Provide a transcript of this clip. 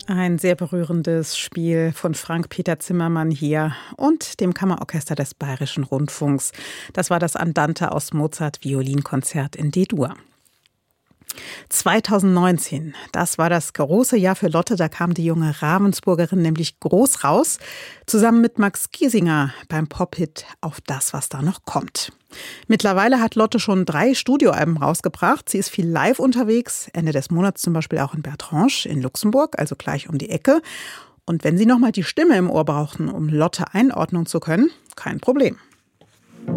Ein sehr berührendes Spiel von Frank-Peter Zimmermann hier und dem Kammerorchester des Bayerischen Rundfunks. Das war das Andante aus Mozart Violinkonzert in D-Dur. 2019, das war das große Jahr für Lotte. Da kam die junge Ravensburgerin nämlich groß raus, zusammen mit Max Giesinger beim Pop-Hit Auf das, was da noch kommt. Mittlerweile hat Lotte schon 3 Studioalben rausgebracht. Sie ist viel live unterwegs, Ende des Monats zum Beispiel auch in Bertrange in Luxemburg, also gleich um die Ecke. Und wenn Sie nochmal die Stimme im Ohr brauchten, um Lotte einordnen zu können, kein Problem.